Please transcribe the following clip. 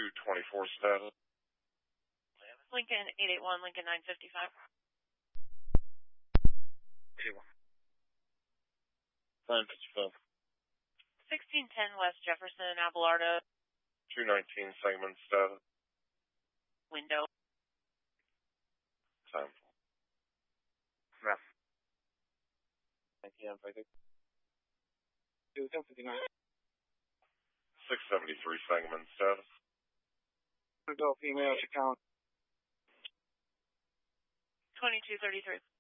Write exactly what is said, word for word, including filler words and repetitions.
twenty-four status. Lincoln eight eight one, Lincoln nine fifty-five. eight one. nine fifty-five. sixteen ten West Jefferson, Abelardo. two nineteen segment status. Window. Time. Rough. nine p m two ten fifty-nine. six seventy-three segment status. Adult female account. twenty-two thirty-three.